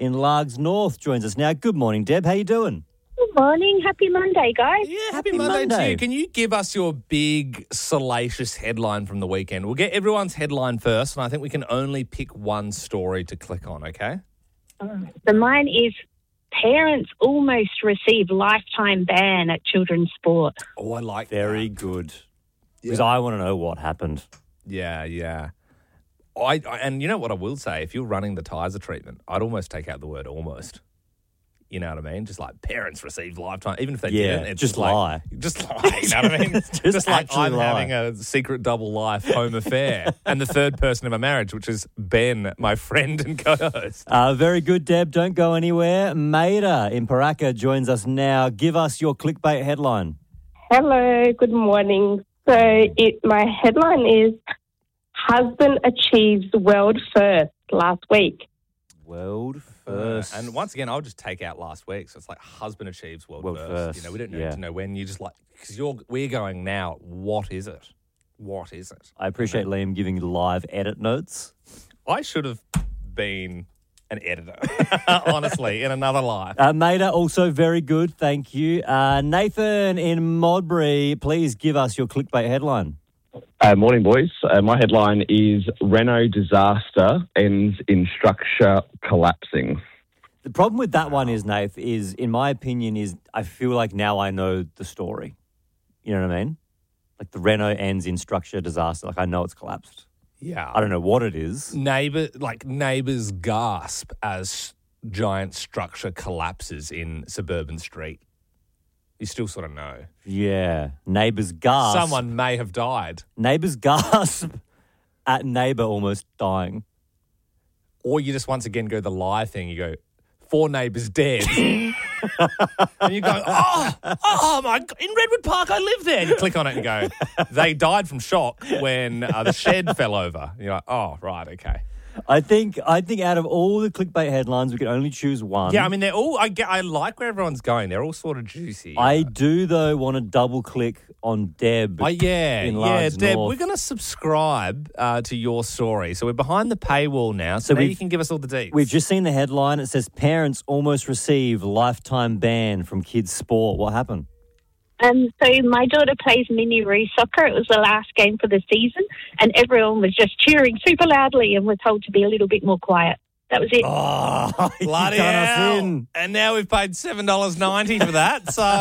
in Largs North joins us now. Good morning, Deb. How you doing? Good morning. Happy Monday, guys. Yeah, happy Monday to Monday. you. Can you give us your big, salacious headline from the weekend? We'll get everyone's headline first, and I think we can only pick one story to click on, okay? So mine is parents almost receive lifetime ban at children's sport. Oh, I like Very good. Because I want to know what happened. Yeah. And you know what I will say? If you're running the Tizer treatment, I'd almost take out the word almost. You know what I mean? Just like parents receive lifetime, even if they didn't. It's just like, lie. Just lie, you know what I mean? Just like actually I'm lie. having a secret double life home affair and the third person in my marriage, which is Ben, my friend and co-host. Very good, Deb. Don't go anywhere. Maida in Paraka joins us now. Give us your clickbait headline. Hello, good morning. So my headline is Husband Achieves World First last week. World first. And once again, I'll just take out last week. So it's like husband achieves world first. You know, we don't need to know when. You just like, because we're going now, what is it? What is it? I appreciate Liam giving live edit notes. I should have been an editor, honestly, in another life. Maida, also very good. Thank you. Nathan in Modbury, please give us your clickbait headline. Morning, boys. My headline is Renault disaster ends in structure collapsing. The problem with that one is, Nath, is in my opinion, is I feel like now I know the story. You know what I mean? Like the Renault ends in structure disaster. Like I know it's collapsed. Yeah. I don't know what it is. Neighbours gasp as giant structure collapses in suburban street. You still sort of know. Yeah. Neighbours gasp. Someone may have died. Neighbours gasp at neighbour almost dying. Or you just once again go the lie thing. You go, 4 neighbours dead. And you go, oh my God, in Redwood Park, I live there. And you click on it and go, they died from shock when the shed fell over. You're like, oh, right, okay. I think out of all the clickbait headlines, we can only choose one. Yeah, I mean, they're all, I like where everyone's going. They're all sort of juicy. I do, though, want to double click on Deb. Yeah, Largs Deb, North. we're going to subscribe to your story. So we're behind the paywall now, so now you can give us all the deets. We've just seen the headline. It says, parents almost receive lifetime ban from kids' sport. What happened? So my daughter plays mini Roo soccer. It was the last game for the season, and everyone was just cheering super loudly and were told to be a little bit more quiet. That was it. Oh, Bloody you done us hell. in. And now we've paid $7.90 for that. So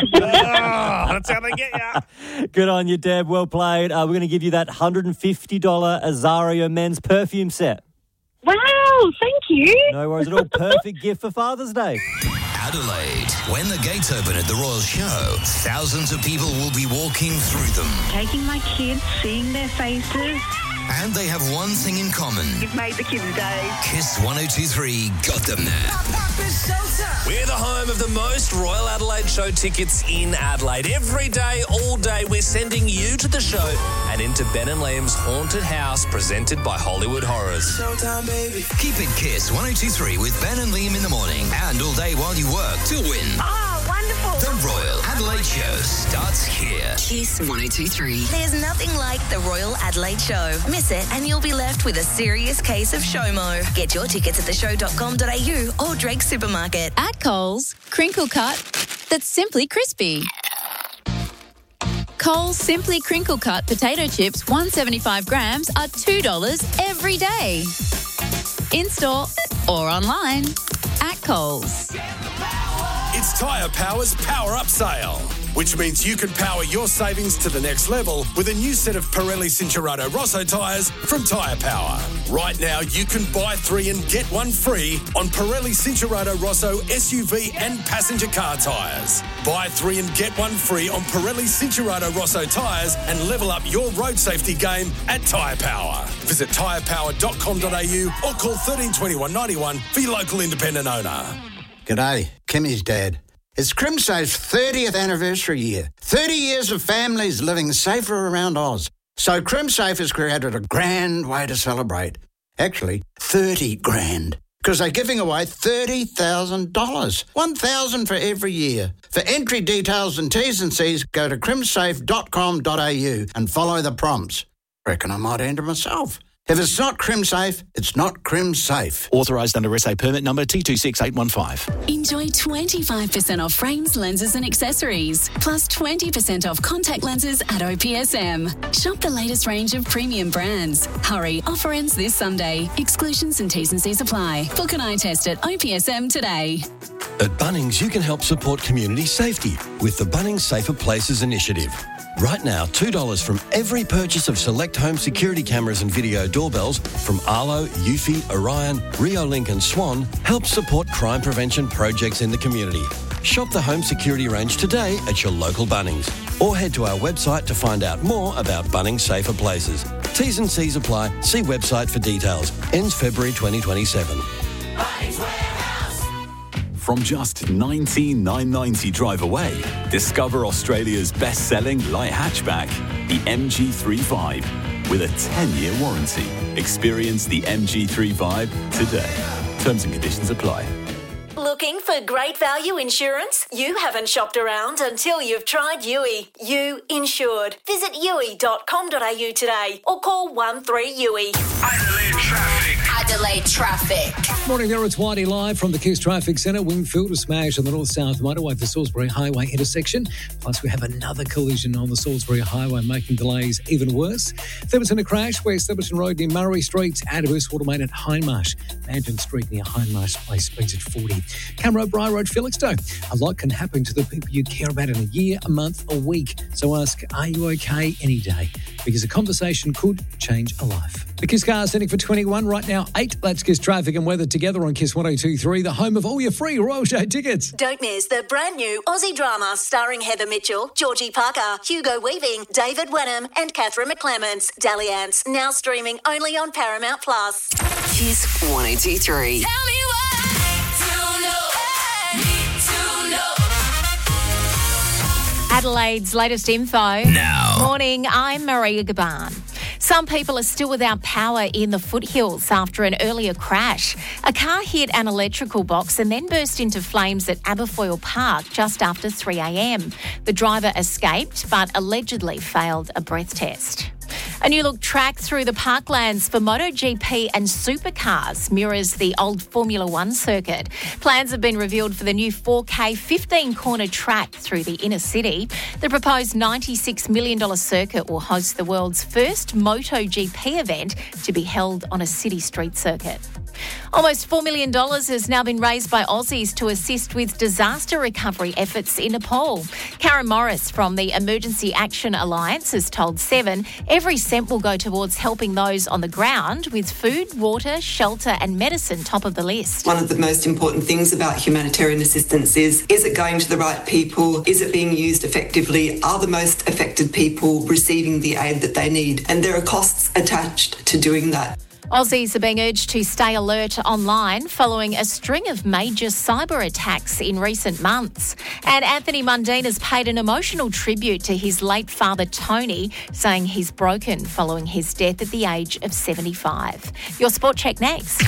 that's how they get you. Good on you, Deb. Well played. We're going to give you that $150 Azario men's perfume set. Wow, thank you. No worries at all. Perfect gift for Father's Day. Adelaide. When the gates open at the Royal Show, thousands of people will be walking through them. Taking my kids, seeing their faces. And they have one thing in common. You've made the kids' day. Kiss 102.3 got them there. We're the home of the most Royal Adelaide Show tickets in Adelaide. Every day, all day, we're sending you to the show and into Ben and Liam's haunted house presented by Hollywood Horrors. Showtime, baby. Keep it Kiss 102.3 with Ben and Liam in the morning and all day while you work to win. Oh, wonderful. The Royal Adelaide Show starts here. Kiss 102.3. There's nothing like the Royal Adelaide Show. Miss it and you'll be left with a serious case of SHOMO. Get your tickets at theshow.com.au or Drake Supermarket. At Coles, crinkle cut that's simply crispy. Coles Simply Crinkle Cut potato chips, 175 grams, are $2 every day. In-store or online at Coles. It's Tyre Power's Power Up Sale, which means you can power your savings to the next level with a new set of Pirelli Cincherato Rosso tyres from Tyre Power. Right now, you can buy 3 and get 1 free on Pirelli Cincherato Rosso SUV and passenger car tyres. Buy 3 and get 1 free on Pirelli Cincherato Rosso tyres and level up your road safety game at Tyre Power. Visit tyrepower.com.au or call 13 21 91 for your local independent owner. G'day, Kimmy's dad. It's CrimSafe's 30th anniversary year. 30 years of families living safer around Oz. So CrimSafe has created a grand way to celebrate. Actually, 30 grand. Because they're giving away $30,000. $1,000 for every year. For entry details and T's and C's, go to crimsafe.com.au and follow the prompts. Reckon I might enter myself. If it's not CrimSafe, it's not CrimSafe. Authorised under SA permit number T26815. Enjoy 25% off frames, lenses and accessories, plus 20% off contact lenses at OPSM. Shop the latest range of premium brands. Hurry, offer ends this Sunday. Exclusions and T's and C's apply. Book an eye test at OPSM today. At Bunnings, you can help support community safety with the Bunnings Safer Places initiative. Right now, $2 from every purchase of select home security cameras and video doorbells from Arlo, Eufy, Orion, Riolink and Swan helps support crime prevention projects in the community. Shop the home security range today at your local Bunnings or head to our website to find out more about Bunnings Safer Places. T's and C's apply. See website for details. Ends February 2027. From just $19,990 drive away, discover Australia's best-selling light hatchback, the MG3 Vibe, with a 10-year warranty. Experience the MG3 Vibe today. Terms and conditions apply. Looking for great value insurance? You haven't shopped around until you've tried Yui. You insured. Visit yui.com.au today or call 13-YUI. Adelaide Traffic. Morning there, it's Whitey live from the Kiss Traffic Centre. Wingfield, a smash on the north-south motorway for Salisbury Highway intersection. Plus, we have another collision on the Salisbury Highway, making delays even worse. There was a crash where Silverton Road near Murray Street, Adverse Watermain at Hindmarsh. Manton Street near Hindmarsh Place speeds at 40. Camera Bry Road, Felixstowe. A lot can happen to the people you care about in a year, a month, a week. So ask, are you okay any day? Because a conversation could change a life. The Kiss car sending for 21 right now, 8. Let's Kiss traffic and weather together on Kiss 102.3, the home of all your free Royal Show tickets. Don't miss the brand new Aussie drama starring Heather Mitchell, Georgie Parker, Hugo Weaving, David Wenham and Catherine McClements. Dalliance, now streaming only on Paramount+. Kiss 102.3. Tell me Adelaide's latest info. Now. Morning, I'm Maria Gaban. Some people are still without power in the foothills after an earlier crash. A car hit an electrical box and then burst into flames at Aberfoyle Park just after 3 a.m. The driver escaped but allegedly failed a breath test. A new look track through the parklands for MotoGP and supercars mirrors the old Formula One circuit. Plans have been revealed for the new 4K 15-corner track through the inner city. The proposed $96 million circuit will host the world's first MotoGP event to be held on a city street circuit. Almost $4 million has now been raised by Aussies to assist with disaster recovery efforts in Nepal. Karen Morris from the Emergency Action Alliance has told Seven every cent will go towards helping those on the ground with food, water, shelter and medicine top of the list. One of the most important things about humanitarian assistance is it going to the right people? Is it being used effectively? Are the most affected people receiving the aid that they need? And there are costs attached to doing that. Aussies are being urged to stay alert online following a string of major cyber attacks in recent months. And Anthony Mundine has paid an emotional tribute to his late father, Tony, saying he's broken following his death at the age of 75. Your Sport Check next.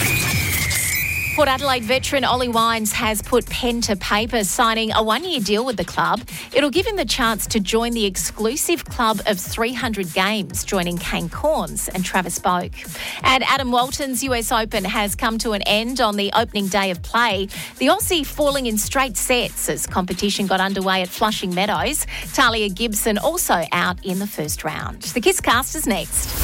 Port Adelaide veteran Ollie Wines has put pen to paper, signing a one-year deal with the club. It'll give him the chance to join the exclusive club of 300 games, joining Kane Corns and Travis Boak. And Adam Walton's US Open has come to an end on the opening day of play. The Aussie falling in straight sets as competition got underway at Flushing Meadows. Talia Gibson also out in the first round. The Kiss Cast is next.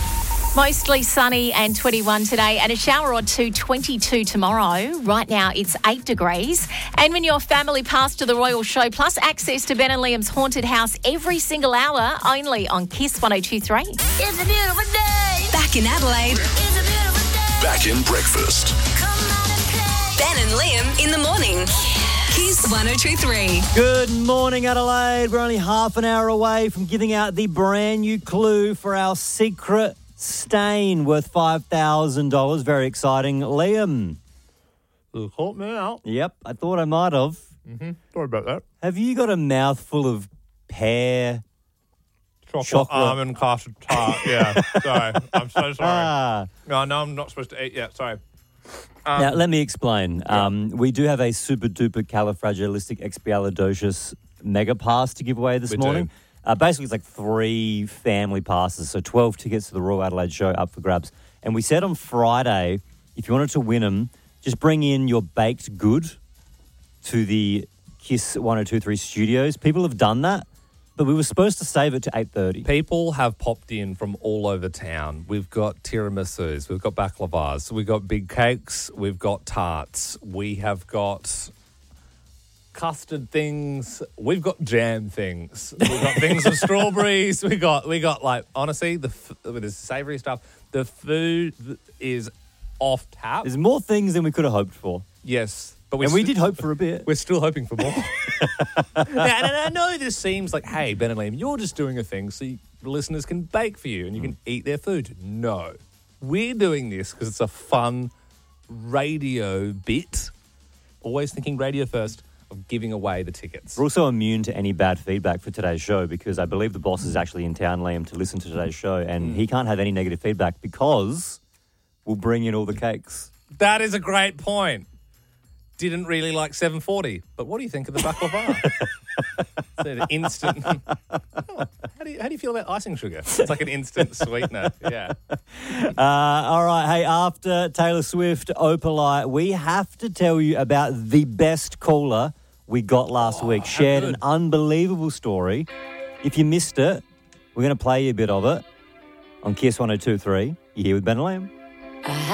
Mostly sunny and 21 today and a shower or two, 22 tomorrow. Right now it's 8 degrees. And when your family pass to the Royal Show, plus access to Ben and Liam's haunted house every single hour, only on Kiss 102.3. It's a beautiful day. Back in Adelaide. It's a beautiful day. Back in breakfast. Ben and Liam in the morning. Kiss 102.3. Good morning, Adelaide. We're only half an hour away from giving out the brand new clue for our secret stain worth $5,000. Very exciting. Liam. You caught me out. Yep, I thought I might have. Mm-hmm. Sorry about that. Have you got a mouthful of pear chocolate. Almond custard tart? Yeah. Sorry. I'm so sorry. No, I'm not supposed to eat yet. Sorry. Now, let me explain. We do have a super-duper califragilisticexpialidocious mega pass to give away this morning. Basically, it's like 3 family passes, so 12 tickets to the Royal Adelaide Show up for grabs. And we said on Friday, if you wanted to win them, just bring in your baked good to the Kiss 102.3 studios. People have done that, but we were supposed to save it to 8:30. People have popped in from all over town. We've got tiramisus, we've got baklavas, we've got big cakes, we've got tarts, we have got custard things, we've got jam things, we've got things with strawberries, we got like, honestly, with the savoury stuff, the food is off tap. There's more things than we could have hoped for. Yes. But we did hope for a bit. We're still hoping for more. And I know this seems like, hey, Ben and Liam, you're just doing a thing so the listeners can bake for you and you can eat their food. No. We're doing this because it's a fun radio bit. Always thinking radio first of giving away the tickets. We're also immune to any bad feedback for today's show because I believe the boss is actually in town, Liam, to listen to today's show, and he can't have any negative feedback because we'll bring in all the cakes. That is a great point. Didn't really like 740, but what do you think of the baklava? It's an instant. How do you feel about icing sugar? It's like an instant sweetener. Yeah. All right. Hey, after Taylor Swift, Opalite, we have to tell you about the best caller we got last week. Shared an unbelievable story. If you missed it, we're going to play you a bit of it on Kiss 102.3. You're here with Ben and Liam.